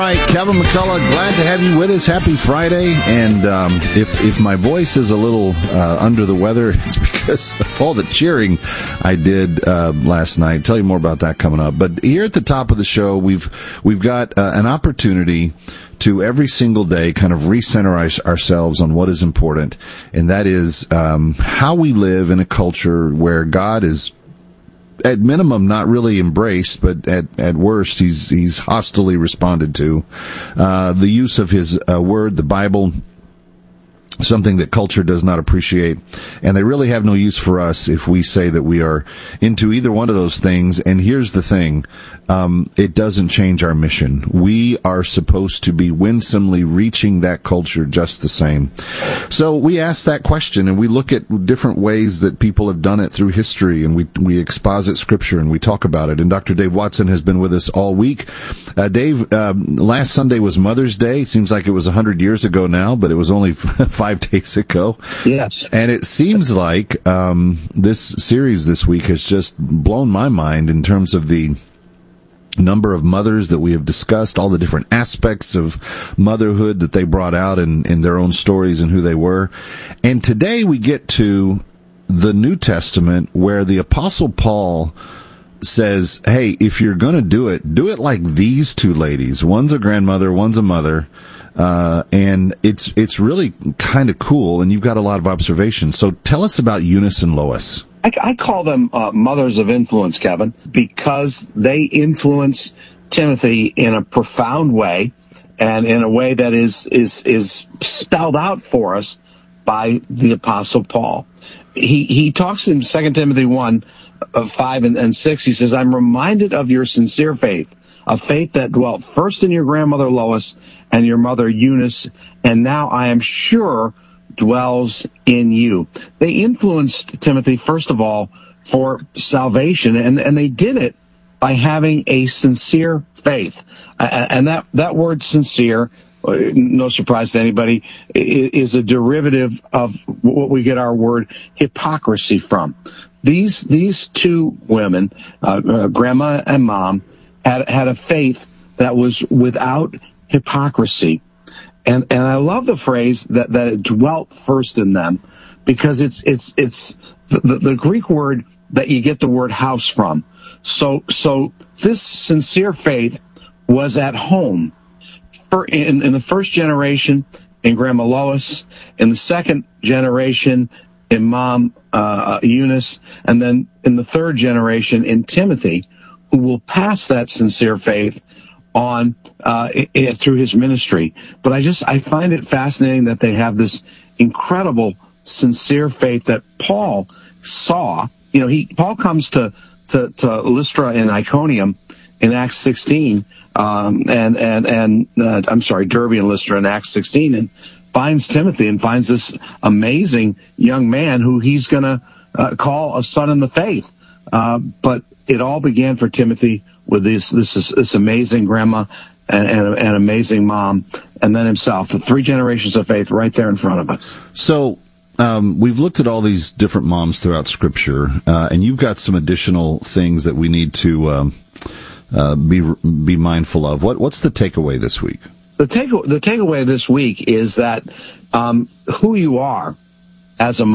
All right, Kevin McCullough, glad to have you with us. Happy Friday. And if my voice is a little under the weather, it's because of all the cheering I did last night. Tell you more about that coming up. But here at the top of the show, we've got an opportunity to every single day kind of recenter ourselves on what is important, and that is how we live in a culture where God is, at minimum, not really embraced, but at worst, he's hostilely responded to. The use of his word, the Bible, something that culture does not appreciate, and they really have no use for us if we say that we are into either one of those things. And here's the thing, it doesn't change our mission. We are supposed to be winsomely reaching that culture just the same. So we ask that question, and we look at different ways that people have done it through history, and we exposit Scripture, and we talk about it. And Dr. Dave Watson has been with us all week. Dave, last Sunday was Mother's Day. It seems like it was 100 years ago now, but it was only 5 days ago. Yes. And it seems like this series this week has just blown my mind in terms of the number of mothers that we have discussed, all the different aspects of motherhood that they brought out in their own stories and who they were. And today we get to the New Testament, where the Apostle Paul says, hey, if you're going to do it like these two ladies. One's a grandmother, one's a mother. And it's really kind of cool, and you've got a lot of observations. So tell us about Eunice and Lois. I call them mothers of influence, Kevin, because they influence Timothy in a profound way, and in a way that is spelled out for us by the Apostle Paul. He talks in 2 Timothy 1, 5 and 6. He says, I'm reminded of your sincere faith, a faith that dwelt first in your grandmother Lois and your mother Eunice, and now I am sure dwells in you. They influenced Timothy, first of all, for salvation, and they did it by having a sincere faith. And that word sincere, no surprise to anybody, is a derivative of what we get our word hypocrisy from. These two women, grandma and mom, had a faith that was without hypocrisy. And I love the phrase that it dwelt first in them, because it's the Greek word that you get the word house from. So this sincere faith was at home in the first generation in Grandma Lois, in the second generation in Mom Eunice, and then in the third generation in Timothy, who will pass that sincere faith on through his ministry. But I find it fascinating that they have this incredible sincere faith that Paul saw. Paul comes to Lystra and Iconium in Acts 16, Derbe and Lystra in Acts 16, and finds Timothy and finds this amazing young man who he's going to call a son in the faith. But it all began for Timothy with this amazing grandma and an amazing mom, and then himself. The 3 generations of faith right there in front of us. So we've looked at all these different moms throughout Scripture, and you've got some additional things that we need to be mindful of. What's the takeaway this week? The takeaway this week is that who you are as a